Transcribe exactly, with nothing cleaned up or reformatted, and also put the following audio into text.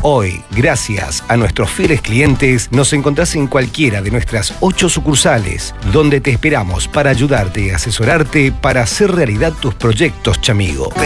Hoy, gracias a nuestros fieles clientes, nos encontrás en cualquiera de nuestras ocho sucursales, donde te esperamos para ayudarte y asesorarte para hacer realidad tus proyectos, chamigo.